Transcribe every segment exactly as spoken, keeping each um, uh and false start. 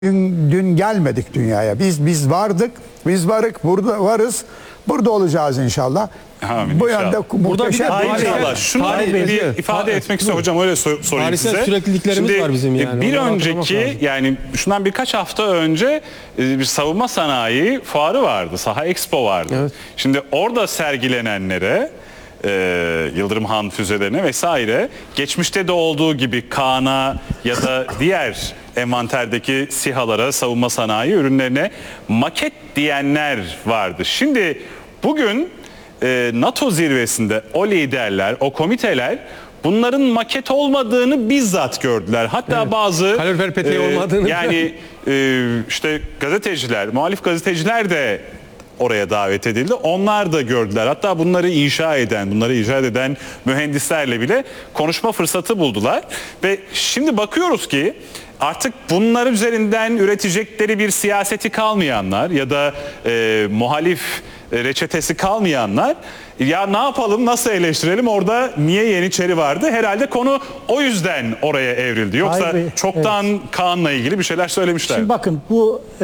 Dün, dün gelmedik dünyaya. Biz biz vardık, biz varık, burada varız. Burada olacağız inşallah. Amin, Bu inşallah. yönde muhteşem Hayır, bir inşallah. Şunu Tarih- bir evet. ifade etmek istiyorum hocam, öyle sor, sorayım Tarihsel size. sürekliliklerimiz Şimdi, var bizim yani. Bir Onları önceki hatırlamak lazım. yani şundan birkaç hafta önce e, bir savunma sanayi fuarı vardı. Saha Expo vardı. Evet. Şimdi orada sergilenenlere e, Yıldırım Han füzelerine vesaire geçmişte de olduğu gibi Kaan'a ya da diğer envanterdeki SİHA'lara, savunma sanayi ürünlerine maket diyenler vardı. Şimdi bugün e, NATO zirvesinde o liderler, o komiteler bunların maket olmadığını bizzat gördüler. Hatta Evet. bazı Kalorifer peteği olmadığını. yani e, işte gazeteciler, muhalif gazeteciler de oraya davet edildi. Onlar da gördüler. Hatta bunları inşa eden, bunları icat eden mühendislerle bile konuşma fırsatı buldular. Ve şimdi bakıyoruz ki artık bunlar üzerinden üretecekleri bir siyaseti kalmayanlar ya da e, muhalif e, reçetesi kalmayanlar, ya ne yapalım, nasıl eleştirelim, orada niye Yeniçeri vardı? Herhalde konu o yüzden oraya evrildi. Yoksa Hayır Bey, çoktan evet. Kaan'la ilgili bir şeyler söylemişler. Şimdi bakın bu e,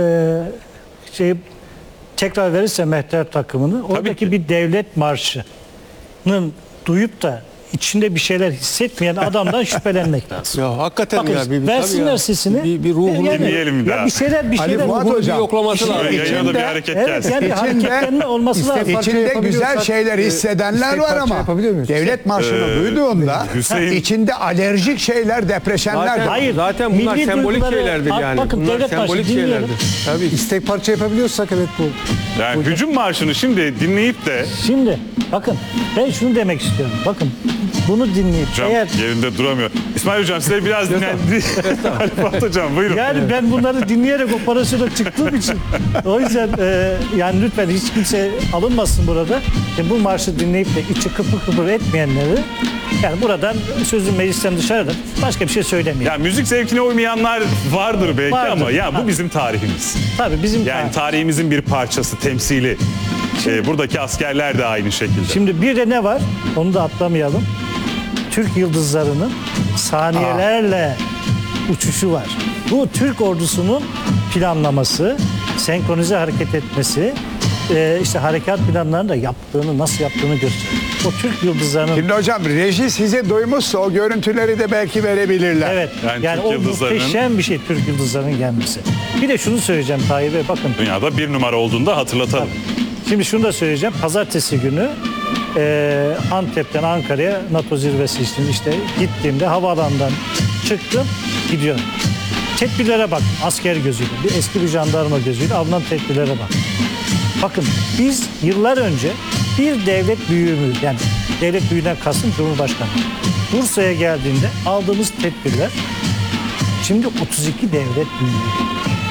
şey tekrar verirse Mehter takımını, oradaki ki. bir devlet marşının duyup da içinde bir şeyler hissetmeyen adamdan şüphelenmek lazım. Ya hakikaten Bakın, ya. Bir, bir, versinler tabii ya. sesini. Bir, bir ruhunu Yani- Dinleyelim bir ya daha. bir şeyler bir Ali şeyler. Fuat bir Hocam, yoklaması lazım. Şöyle yayına da bir içinde- hareket Evet, gelsin. yani bir hareketlenme olması lazım. İçinde güzel şeyler hissedenler istek var parça ama yapabiliyor muyuz? devlet marşını duyduğunda Hüseyin- içinde alerjik şeyler, depreşenler Zaten, var. Hayır, zaten bunlar milli sembolik duyguları- şeylerdir Bak- yani. bakın, bunlar devlet marşı sembolik dinleyelim. şeylerdir. Tabii. İstek parça yapabiliyorsak evet bu. Yani hücum marşını şimdi dinleyip de Şimdi bakın ben şunu demek istiyorum. Bakın bunu dinleyip hocam eğer yerinde duramıyor. İsmail hocam size biraz dinlendi. Ali Fuat hocam buyurun. yani ben bunları dinleyerek operasyona çıktığım için o yüzden e, yani lütfen hiç kimse alınmasın burada. Şimdi bu marşı dinleyip de içi kıpır kıpır etmeyenleri, yani buradan sözün meclisten dışarıda başka bir şey söylemiyorum. Ya müzik zevkine uymayanlar vardır belki Vardır. ama ya bu Ha. bizim tarihimiz. Tabii bizim Yani tarihimizin bir parçası, temsili. Ee, buradaki askerler de aynı şekilde. Şimdi bir de ne var? Onu da atlamayalım. Türk yıldızlarının saniyelerle uçuşu var. Bu Türk ordusunun planlaması, senkronize hareket etmesi, e, işte harekat planlarını da yaptığını, nasıl yaptığını gösteriyor. O Türk yıldızlarının, Şimdi hocam reji sizi duymuşsa o görüntüleri de belki verebilirler. evet, Yani yani, Türk o yıldızlarının- muhteşem bir şey Türk yıldızlarının gelmesi. Bir de şunu söyleyeceğim Tayyip Bey, bakın. Dünyada bir numara olduğunda hatırlatalım. Şimdi şunu da söyleyeceğim. Pazartesi günü e, Antep'ten Ankara'ya NATO zirvesi için işte gittiğimde havaalanından çıktım, gidiyorum. Tedbirlere bak, asker gözüyle, bir eski bir jandarma gözüyle alınan tedbirlere bak. Bakın biz yıllar önce bir devlet büyüğümüz, yani devlet büyüğünden kastım Cumhurbaşkanı, Bursa'ya geldiğinde aldığımız tedbirler şimdi otuz iki devlet büyüğü.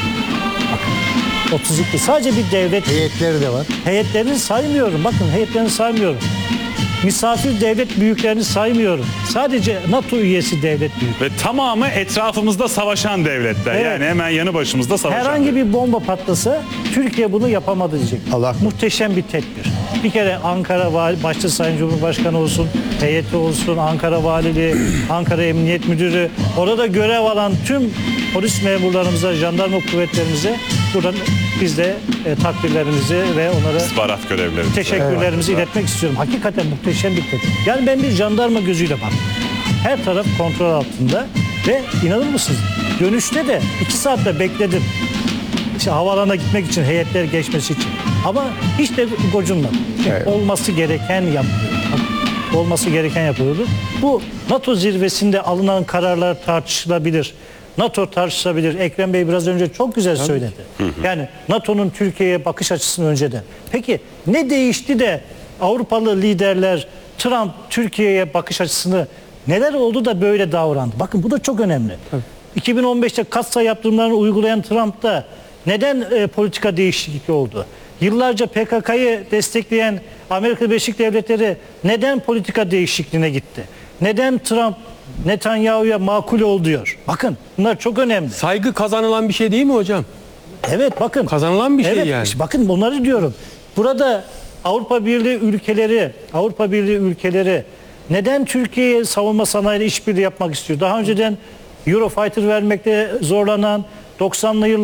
otuz iki sadece bir devlet Heyetleri de var. heyetlerini saymıyorum. Bakın heyetlerini saymıyorum. Misafir devlet büyüklerini saymıyorum. Sadece NATO üyesi devlet büyük. Ve tamamı etrafımızda savaşan devletler. Evet. Yani hemen yanı başımızda savaşan Herhangi devletler. bir bomba patlasa Türkiye bunu yapamadı diyecek. Allah. Muhteşem bir tedbir. Bir kere Ankara Vali, başta Sayın Cumhurbaşkanı olsun, heyeti olsun, Ankara Valiliği, Ankara Emniyet Müdürü, orada görev alan tüm polis memurlarımıza, jandarma kuvvetlerimize buradan biz de e, takdirlerimizi ve onlara İstihbarat görevleri. teşekkürlerimizi iletmek istiyorum. Hakikaten muhteşem bir tedbir. Yani ben bir jandarma gözüyle baktım. Her taraf kontrol altında ve inanır mısınız? Dönüşte de iki saatte bekledim. İşte havaalanına gitmek için, heyetler geçmesi için. Ama hiç de gocunmadım. Evet. Olması gereken yapılıyor. Olması gereken yapılıyordu. Bu NATO zirvesinde alınan kararlar tartışılabilir. NATO tartışılabilir. Ekrem Bey biraz önce çok güzel söyledi. Yani NATO'nun Türkiye'ye bakış açısını önceden. Peki ne değişti de Avrupalı liderler Trump Türkiye'ye bakış açısını, neler oldu da böyle davrandı? Bakın bu da çok önemli. iki bin on beşte katsa yaptırımlarını uygulayan Trump'ta neden e, politika değişikliği oldu? Yıllarca P K K'yı destekleyen Amerika Birleşik Devletleri neden politika değişikliğine gitti? Neden Trump Netanyahu'ya makul ol diyor? Bakın bunlar çok önemli. Saygı kazanılan bir şey değil mi hocam? Evet bakın. Kazanılan bir şey evet, yani. işte bakın bunları diyorum. Burada Avrupa Birliği ülkeleri, Avrupa Birliği ülkeleri neden Türkiye'ye savunma sanayiyle işbirliği yapmak istiyor? Daha önceden Eurofighter vermekte zorlanan, doksanlı yıllar